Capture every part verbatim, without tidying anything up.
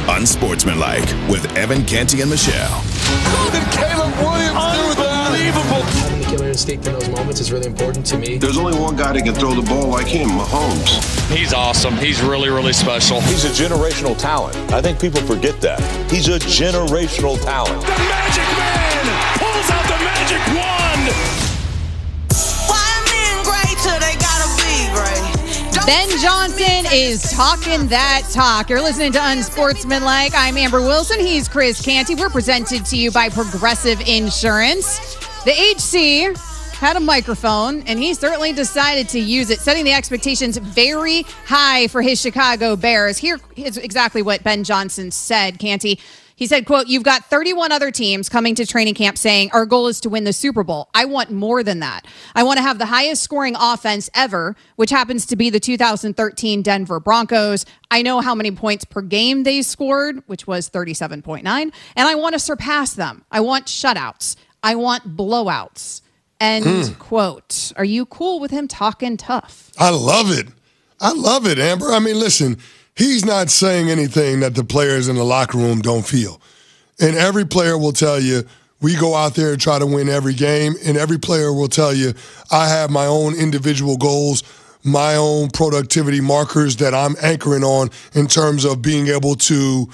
Unsportsmanlike with Evan Canty and Michelle. How did Caleb Williams do that? Unbelievable. Having the killer instinct in those moments is really important to me. There's only one guy that can throw the ball like him, Mahomes. He's awesome. He's really, really special. He's a generational talent. I think people forget that. He's a generational talent. The Magic Man pulls out the magic wand. Ben Johnson is talking that talk. You're listening to Unsportsmanlike. I'm Amber Wilson. He's Chris Canty. We're presented to you by Progressive Insurance. The H C had a microphone, and he certainly decided to use it, setting the expectations very high for his Chicago Bears. Here is exactly what Ben Johnson said, Canty. He said, quote, "You've got thirty-one other teams coming to training camp saying our goal is to win the Super Bowl. I want more than that. I want to have the highest scoring offense ever, which happens to be the two thousand thirteen Denver Broncos. I know how many points per game they scored, which was thirty-seven point nine, and I want to surpass them. I want shutouts. I want blowouts." End hmm. quote. Are you cool with him talking tough? I love it. I love it, Amber. I mean, listen, he's not saying anything that the players in the locker room don't feel. And every player will tell you, we go out there and try to win every game. And every player will tell you, I have my own individual goals, my own productivity markers that I'm anchoring on in terms of being able to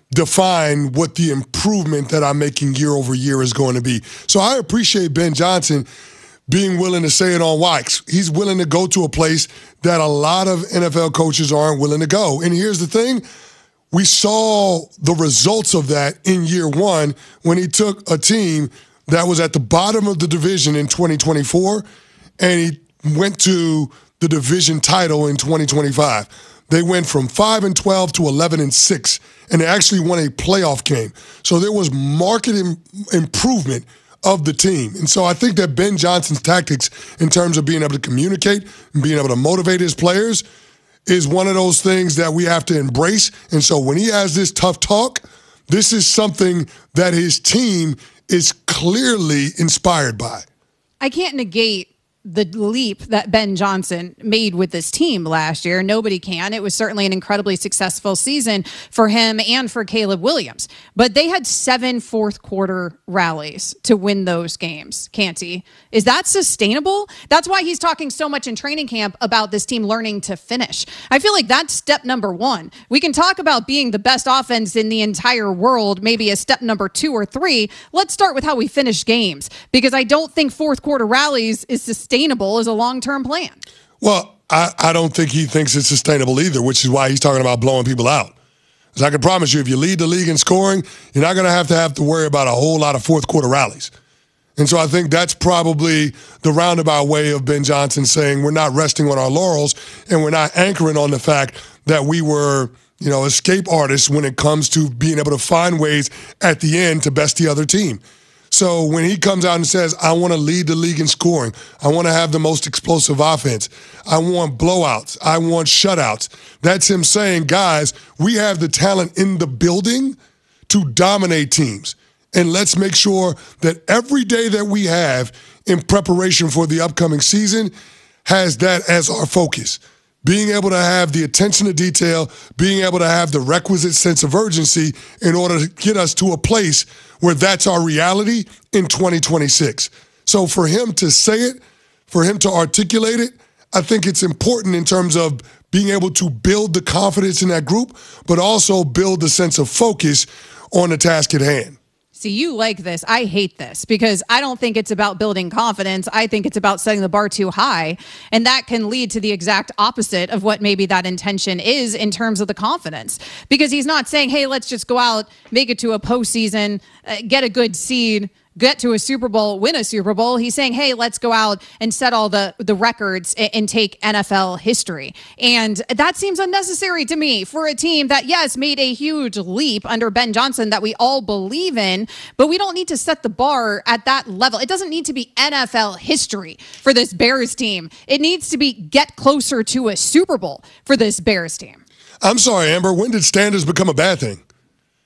define what the improvement that I'm making year over year is going to be. So I appreciate Ben Johnson being willing to say it on wax. He's willing to go to a place that a lot of N F L coaches aren't willing to go. And here's the thing. We saw the results of that in year one when he took a team that was at the bottom of the division in twenty twenty-four and he went to the division title in twenty twenty-five. They went from five and twelve to eleven and six, and they actually won a playoff game. So there was market im- improvement of the team. And so I think that Ben Johnson's tactics in terms of being able to communicate and being able to motivate his players is one of those things that we have to embrace. And so when he has this tough talk, this is something that his team is clearly inspired by. I can't negate the leap that Ben Johnson made with this team last year. Nobody can. It was certainly an incredibly successful season for him and for Caleb Williams. But they had seven fourth quarter rallies to win those games. Canty, is that sustainable? That's why he's talking so much in training camp about this team learning to finish. I feel like that's step number one. We can talk about being the best offense in the entire world, maybe a step number two or three. Let's start with how we finish games, because I don't think fourth quarter rallies is sustainable as a long-term plan. Well, I, I don't think he thinks it's sustainable either, which is why he's talking about blowing people out. Because I can promise you, if you lead the league in scoring, you're not going to have to have to worry about a whole lot of fourth quarter rallies. And so I think that's probably the roundabout way of Ben Johnson saying we're not resting on our laurels and we're not anchoring on the fact that we were, you know, escape artists when it comes to being able to find ways at the end to best the other team. So when he comes out and says, I want to lead the league in scoring, I want to have the most explosive offense, I want blowouts, I want shutouts, that's him saying, guys, we have the talent in the building to dominate teams. And let's make sure that every day that we have in preparation for the upcoming season has that as our focus. Being able to have the attention to detail, being able to have the requisite sense of urgency in order to get us to a place where that's our reality in twenty twenty-six. So for him to say it, for him to articulate it, I think it's important in terms of being able to build the confidence in that group, but also build the sense of focus on the task at hand. See, you like this. I hate this because I don't think it's about building confidence. I think it's about setting the bar too high. And that can lead to the exact opposite of what maybe that intention is in terms of the confidence. Because he's not saying, hey, let's just go out, make it to a postseason, uh, get a good seed, get to a Super Bowl, win a Super Bowl. He's saying, hey, let's go out and set all the, the records and, and take N F L history. And that seems unnecessary to me for a team that, yes, made a huge leap under Ben Johnson that we all believe in, but we don't need to set the bar at that level. It doesn't need to be N F L history for this Bears team. It needs to be get closer to a Super Bowl for this Bears team. I'm sorry, Amber. When did standards become a bad thing?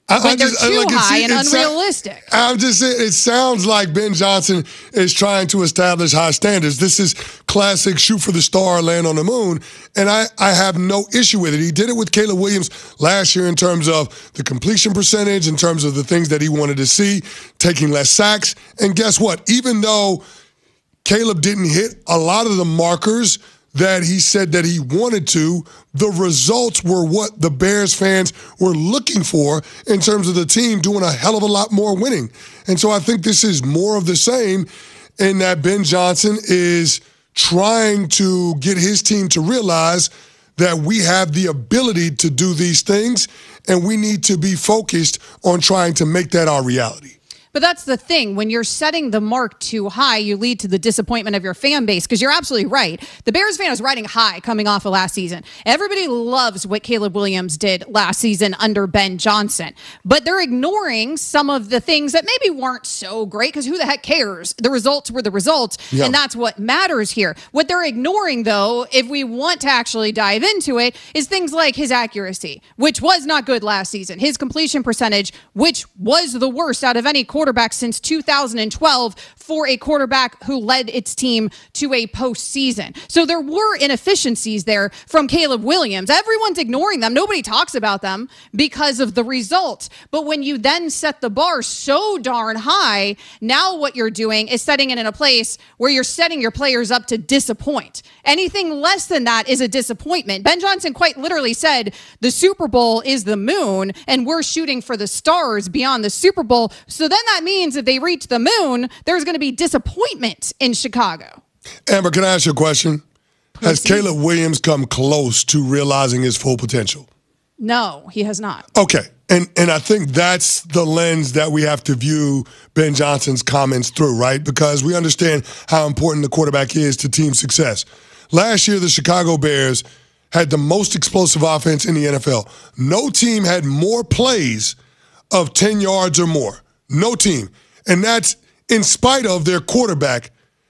I, when I they're just, too like, high it, and it, unrealistic. It, I'm just saying, it sounds like Ben Johnson is trying to establish high standards. This is classic shoot for the star, land on the moon, and I, I have no issue with it. He did it with Caleb Williams last year in terms of the completion percentage, in terms of the things that he wanted to see, taking less sacks. And guess what? Even though Caleb didn't hit a lot of the markers that he said that he wanted to, the results were what the Bears fans were looking for in terms of the team doing a hell of a lot more winning. And so I think this is more of the same in that Ben Johnson is trying to get his team to realize that we have the ability to do these things, and we need to be focused on trying to make that our reality. But that's the thing. When you're setting the mark too high, you lead to the disappointment of your fan base, because you're absolutely right. The Bears fan is riding high coming off of last season. Everybody loves what Caleb Williams did last season under Ben Johnson, but they're ignoring some of the things that maybe weren't so great, because who the heck cares? The results were the results, yeah. And that's what matters here. What they're ignoring, though, if we want to actually dive into it, is things like his accuracy, which was not good last season. His completion percentage, which was the worst out of any quarterback quarterback since two thousand twelve for a quarterback who led its team to a postseason. So there were inefficiencies there from Caleb Williams. Everyone's ignoring them. Nobody talks about them because of the results. But when you then set the bar so darn high, now what you're doing is setting it in a place where you're setting your players up to disappoint. Anything less than that is a disappointment. Ben Johnson quite literally said the Super Bowl is the moon and we're shooting for the stars beyond the Super Bowl. So then that means if they reach the moon, there's going to be disappointment in Chicago. Amber, can I ask you a question? Proceed. Has Caleb Williams come close to realizing his full potential? No, he has not. Okay. And and I think that's the lens that we have to view Ben Johnson's comments through, right? Because we understand how important the quarterback is to team success. Last year, the Chicago Bears had the most explosive offense in the N F L. No team had more plays of ten yards or more. No team. And that's in spite of their quarterback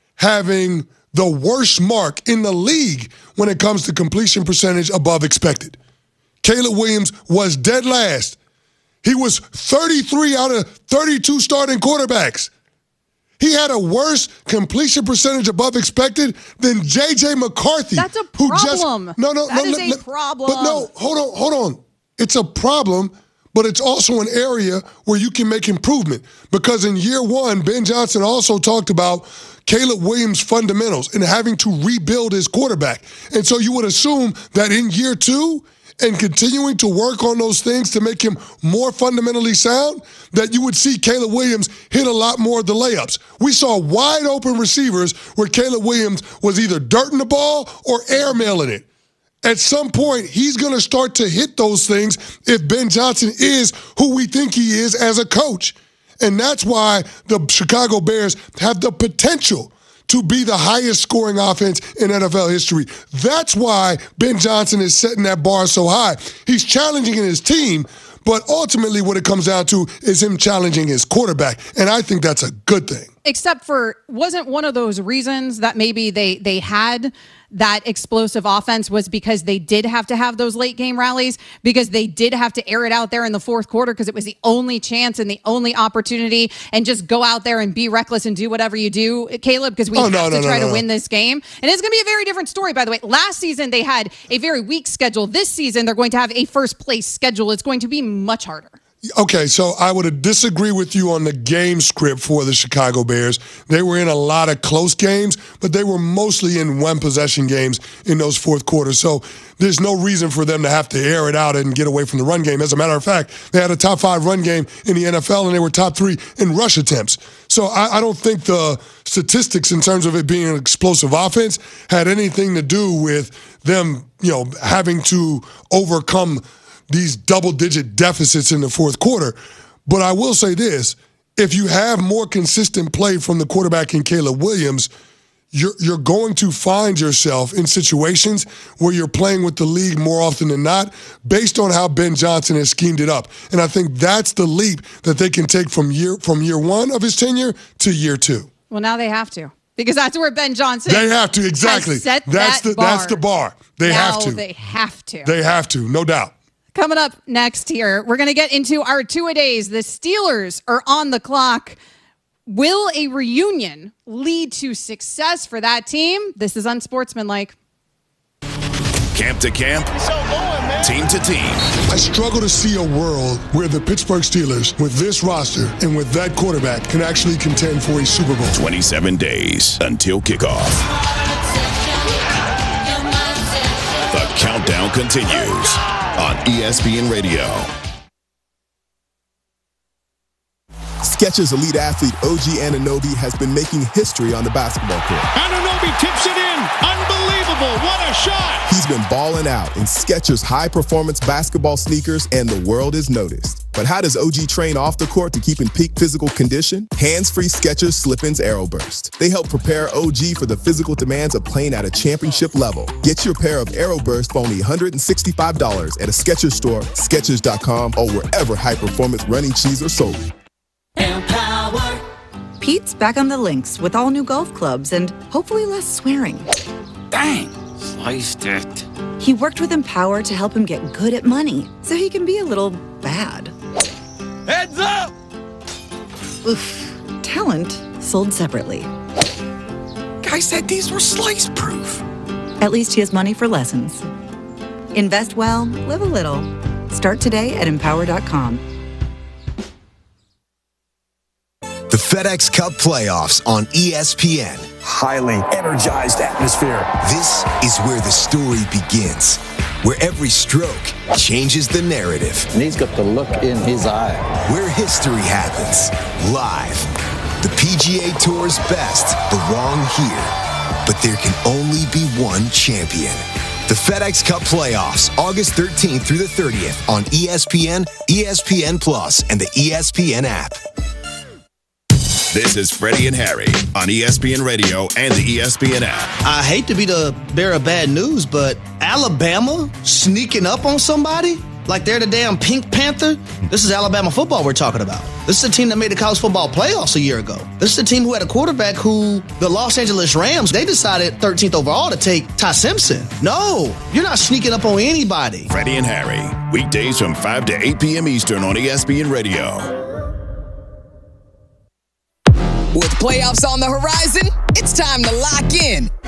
having the worst mark in the league when it comes to completion percentage above expected. Caleb Williams was dead last. He was thirty-three out of thirty-two starting quarterbacks. He had a worse completion percentage above expected than J J McCarthy. That's a who problem. Just, no, no, that no. is no, a no, problem. But no, hold on, hold on. It's a problem, but it's also an area where you can make improvement. Because in year one, Ben Johnson also talked about Caleb Williams' fundamentals and having to rebuild his quarterback. And so you would assume that in year two, and continuing to work on those things to make him more fundamentally sound, that you would see Caleb Williams hit a lot more of the layups. We saw wide open receivers where Caleb Williams was either dirting the ball or airmailing it. At some point, he's going to start to hit those things if Ben Johnson is who we think he is as a coach. And that's why the Chicago Bears have the potential to be the highest scoring offense in N F L history. That's why Ben Johnson is setting that bar so high. He's challenging his team, but ultimately what it comes down to is him challenging his quarterback, and I think that's a good thing. Except for, wasn't one of those reasons that maybe they they had that explosive offense was because they did have to have those late game rallies, because they did have to air it out there in the fourth quarter because it was the only chance and the only opportunity, and just go out there and be reckless and do whatever you do, Caleb, because we oh, have no, to no, try no, no. to win this game. And it's going to be a very different story, by the way. Last season, they had a very weak schedule. This season, they're going to have a first place schedule. It's going to be much harder. Okay, so I would disagree with you on the game script for the Chicago Bears. They were in a lot of close games, but they were mostly in one-possession games in those fourth quarters. So there's no reason for them to have to air it out and get away from the run game. As a matter of fact, they had a top five run game in the N F L, and they were top three in rush attempts. So I, I don't think the statistics in terms of it being an explosive offense had anything to do with them, you know, having to overcome these double-digit deficits in the fourth quarter. But I will say this, if you have more consistent play from the quarterback in Caleb Williams, you're, you're going to find yourself in situations where you're playing with the league more often than not based on how Ben Johnson has schemed it up. And I think that's the leap that they can take from year from year one of his tenure to year two. Well, now they have to. Because that's where Ben Johnson They have to, exactly. has set that's that the bar. That's the bar. They now have to. They have to. They have to, no doubt. Coming up next here, we're going to get into our two-a-days. The Steelers are on the clock. Will a reunion lead to success for that team? This is Unsportsmanlike. Camp to camp, team to team. I struggle to see a world where the Pittsburgh Steelers, with this roster and with that quarterback, can actually contend for a Super Bowl. twenty-seven days until kickoff. The countdown continues on E S P N Radio. Skechers elite athlete O G Anunoby has been making history on the basketball court. Anunoby tips it in. Unbelievable. What a shot. He's been balling out in Skechers high-performance basketball sneakers, and the world is noticed. But how does O G train off the court to keep in peak physical condition? Hands-free Skechers Slip-ins Aeroburst. They help prepare O G for the physical demands of playing at a championship level. Get your pair of Aeroburst for only one hundred sixty-five dollars at a Skechers store, Skechers dot com, or wherever high-performance running shoes are sold. Empower. Pete's back on the links with all new golf clubs and hopefully less swearing. Dang, sliced it. He worked with Empower to help him get good at money so he can be a little bad. Heads up! Oof. Talent sold separately. Guy said these were slice proof. At least he has money for lessons. Invest well, live a little. Start today at empower dot com. The FedEx Cup playoffs on E S P N. Highly energized atmosphere. This is where the story begins, where every stroke changes the narrative. And he's got the look in his eye. Where history happens, live. The P G A Tour's best belong here, but there can only be one champion. The FedEx Cup playoffs, August thirteenth through the thirtieth on E S P N, E S P N Plus, and the E S P N app. This is Freddie and Harry on E S P N Radio and the E S P N app. I hate to be the bearer of bad news, but Alabama sneaking up on somebody like they're the damn Pink Panther? This is Alabama football we're talking about. This is a team that made the college football playoffs a year ago. This is a team who had a quarterback who, the Los Angeles Rams, they decided thirteenth overall to take Ty Simpson. No, you're not sneaking up on anybody. Freddie and Harry, weekdays from five to eight p.m. Eastern on E S P N Radio. With playoffs on the horizon, it's time to lock in